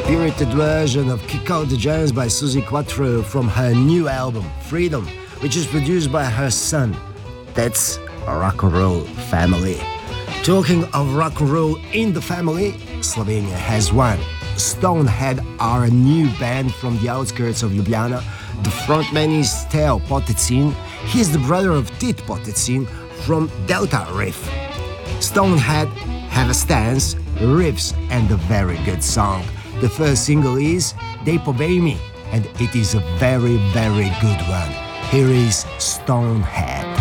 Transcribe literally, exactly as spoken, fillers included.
spirited version of Kick Out the Giants by Suzi Quatro from her new album, Freedom, which is produced by her son. That's a rock and roll family. Talking of rock and roll in the family, Slovenia has one. Stonehead are a new band from the outskirts of Ljubljana. The frontman is Teo Potecin. He's the brother of Tit Potecin from Delta Riff. Stonehead have a stance, riffs, and a very good song. The first single is Dej povej mi, and it is a very, very good one. Here is Stonehead.